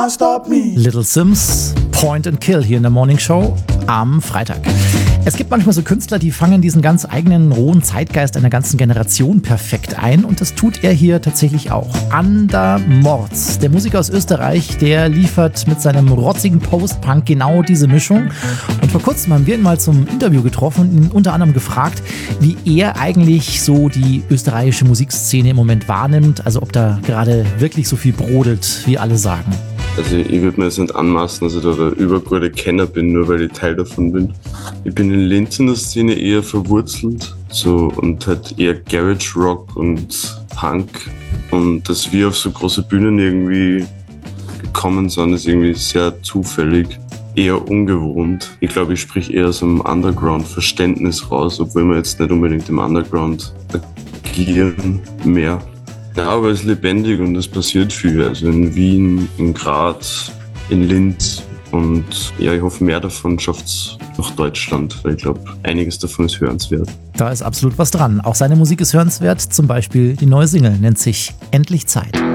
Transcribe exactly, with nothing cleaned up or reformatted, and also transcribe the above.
Little Sims, Point and Kill hier in der Morning Show am Freitag. Es gibt manchmal so Künstler, die fangen diesen ganz eigenen rohen Zeitgeist einer ganzen Generation perfekt ein und das tut er hier tatsächlich auch. Ander Morz, der Musiker aus Österreich, der liefert mit seinem rotzigen Post-Punk genau diese Mischung und vor kurzem haben wir ihn mal zum Interview getroffen und ihn unter anderem gefragt, wie er eigentlich so die österreichische Musikszene im Moment wahrnimmt, also ob da gerade wirklich so viel brodelt, wie alle sagen. Also ich würde mir jetzt nicht anmaßen, dass ich da der übergute Kenner bin, nur weil ich Teil davon bin. Ich bin in Linz in der Szene eher verwurzelt so, und halt eher Garage Rock und Punk. Und dass wir auf so große Bühnen irgendwie gekommen sind, ist irgendwie sehr zufällig, eher ungewohnt. Ich glaube, ich sprich eher aus einem Underground-Verständnis raus, obwohl wir jetzt nicht unbedingt im Underground agieren mehr. Ja, aber es ist lebendig und es passiert viel. Also in Wien, in Graz, in Linz und ja, ich hoffe, mehr davon schafft es nach Deutschland, weil ich glaube, einiges davon ist hörenswert. Da ist absolut was dran. Auch seine Musik ist hörenswert, zum Beispiel die neue Single nennt sich Endlich Zeit.